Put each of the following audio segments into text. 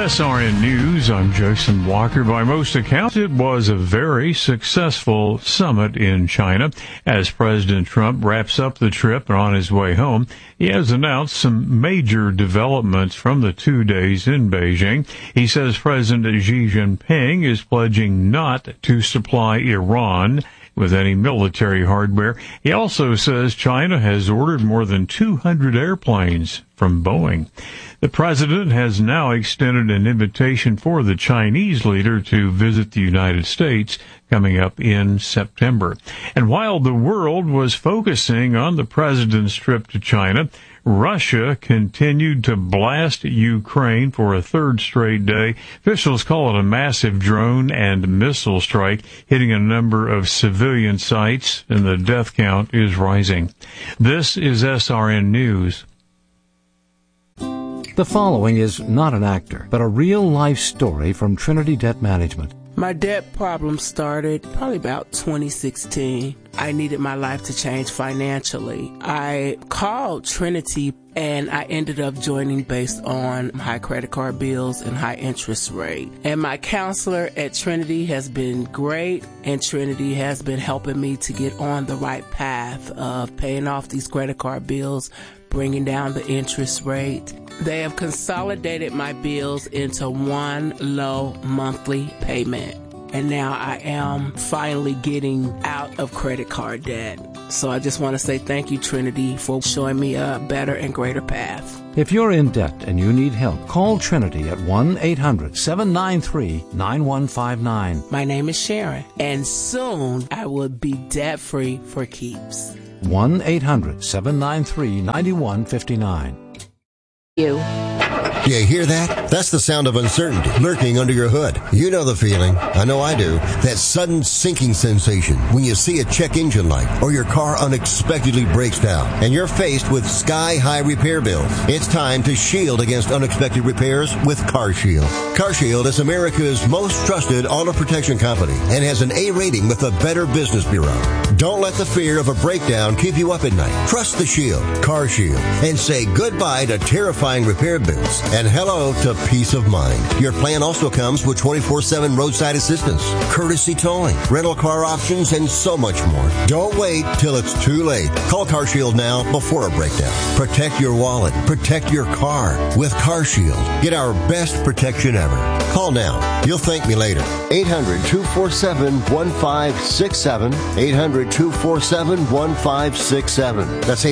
SRN News, I'm Jason Walker. By most accounts, it was a very successful summit in China. As President Trump wraps up the trip and on his way home, he has announced some major developments from the 2 days in Beijing. He says President Xi Jinping is pledging not to supply Iran with any military hardware. He also says China has ordered more than 200 airplanes from Boeing. The president has now extended an invitation for the Chinese leader to visit the United States coming up in September. And while the world was focusing on the president's trip to China, Russia continued to blast Ukraine for a third straight day. Officials call it a massive drone and missile strike, hitting a number of civilian sites, and the death count is rising. This is SRN News. The following is not an actor, but a real-life story from Trinity Debt Management. My debt problem started probably about 2016. I needed my life to change financially. I called Trinity and I ended up joining based on high credit card bills and high interest rate. And my counselor at Trinity has been great, and Trinity has been helping me to get on the right path of paying off these credit card bills, bringing down the interest rate. They have consolidated my bills into one low monthly payment. And now I am finally getting out of credit card debt. So I just want to say thank you, Trinity, for showing me a better and greater path. If you're in debt and you need help, call Trinity at 1-800-793-9159. My name is Sharon, and soon I will be debt-free for keeps. 1-800-793-9159. You hear that? That's the sound of uncertainty lurking under your hood. You know the feeling. I know I do. That sudden sinking sensation when you see a check engine light or your car unexpectedly breaks down and you're faced with sky-high repair bills. It's time to shield against unexpected repairs with CarShield. CarShield is America's most trusted auto protection company and has an A rating with the Better Business Bureau. Don't let the fear of a breakdown keep you up at night. Trust the Shield, CarShield, and say goodbye to terrifying repair bills and hello to peace of mind. Your plan also comes with 24/7 roadside assistance, courtesy towing, rental car options, and so much more. Don't wait till it's too late. Call CarShield now before a breakdown. Protect your wallet. Protect your car with CarShield. Get our best protection ever. Call now. You'll thank me later. 800-247-1567. 800-247-1567. That's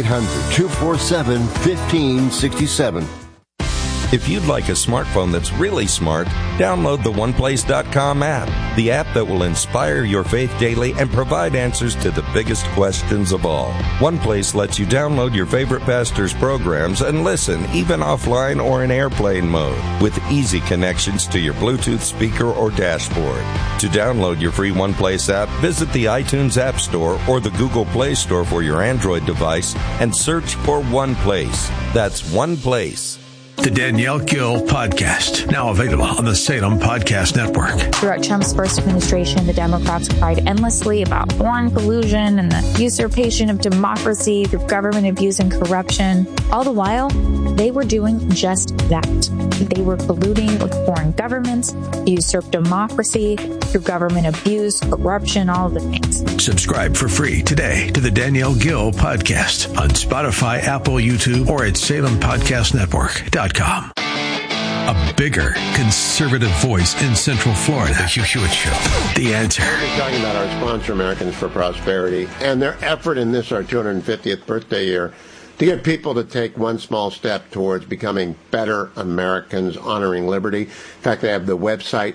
800-247-1567. If you'd like a smartphone that's really smart, download the OnePlace.com app, the app that will inspire your faith daily and provide answers to the biggest questions of all. OnePlace lets you download your favorite pastor's programs and listen, even offline or in airplane mode, with easy connections to your Bluetooth speaker or dashboard. To download your free OnePlace app, visit the iTunes App Store or the Google Play Store for your Android device and search for OnePlace. That's OnePlace. The Danielle Gill Podcast, now available on the Salem Podcast Network. Throughout Trump's first administration, the Democrats cried endlessly about foreign collusion and the usurpation of democracy through government abuse and corruption. All the while, they were doing just that. They were colluding with foreign governments to usurp democracy through government abuse, corruption, all of the things. Subscribe for free today to the Danielle Gill Podcast on Spotify, Apple, YouTube, or at SalemPodcastNetwork.com. A bigger conservative voice in Central Florida. The Hugh Hewitt Show. The Answer. We're talking about our sponsor, Americans for Prosperity, and their effort in this, our 250th birthday year, to get people to take one small step towards becoming better Americans, honoring liberty. In fact, they have the website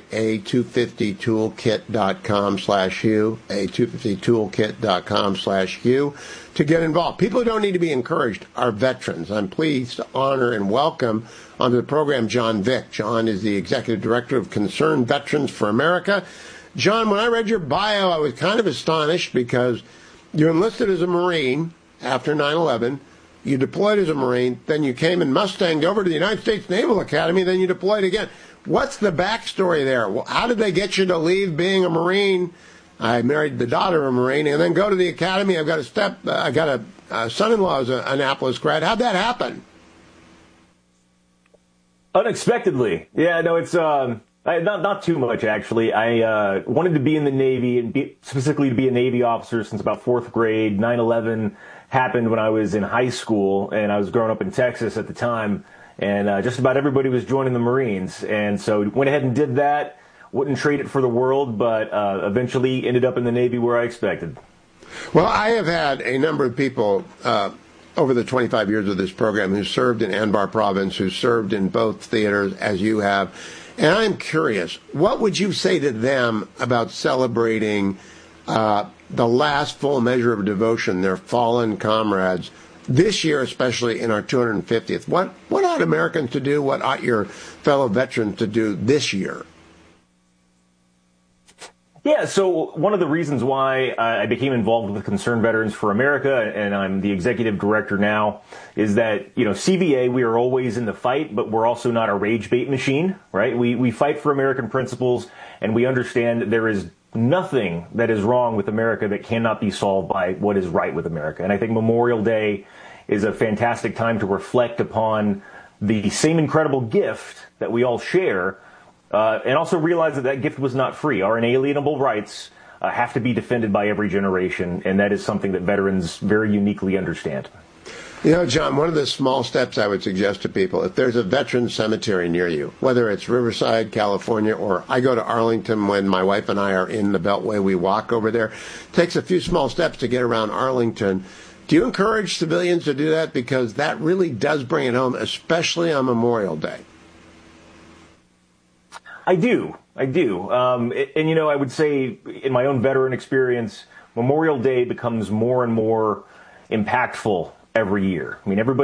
a250toolkit.com/Hugh, a250toolkit.com/Hugh, to get involved. People who don't need to be encouraged are veterans. I'm pleased to honor and welcome onto the program John Vick. John is the Executive Director of Concerned Veterans for America. John, when I read your bio, I was kind of astonished because you enlisted as a Marine after 9/11. You deployed as a Marine, then you came and Mustanged over to the United States Naval Academy, then you deployed again. What's the backstory there? How did they get you to leave being a Marine? I married the daughter of a Marine, and then go to the academy. I've got a son-in-law who's an Annapolis grad. How'd that happen? Unexpectedly. Yeah, no, it's not too much, actually. I wanted to be in the Navy, and specifically to be a Navy officer since about fourth grade. 9/11 happened when I was in high school, and I was growing up in Texas at the time, and just about everybody was joining the Marines. And so went ahead and did that. Wouldn't trade it for the world, but eventually ended up in the Navy where I expected. Well, I have had a number of people over the 25 years of this program who served in Anbar Province, who served in both theaters as you have. And I'm curious, what would you say to them about celebrating the last full measure of devotion, their fallen comrades, this year, especially in our 250th? What ought Americans to do? What ought your fellow veterans to do this year? Yeah, so one of the reasons why I became involved with Concerned Veterans for America, and I'm the executive director now, is that, CVA, we are always in the fight, but we're also not a rage bait machine, right? We fight for American principles, and we understand that there is nothing that is wrong with America that cannot be solved by what is right with America. And I think Memorial Day is a fantastic time to reflect upon the same incredible gift that we all share, and also realize that gift was not free. Our inalienable rights have to be defended by every generation, and that is something that veterans very uniquely understand. John, one of the small steps I would suggest to people, if there's a veteran cemetery near you, whether it's Riverside, California, or I go to Arlington when my wife and I are in the Beltway, we walk over there. It takes a few small steps to get around Arlington. Do you encourage civilians to do that? Because that really does bring it home, especially on Memorial Day. I do. And I would say in my own veteran experience, Memorial Day becomes more and more impactful every year. I mean, everybody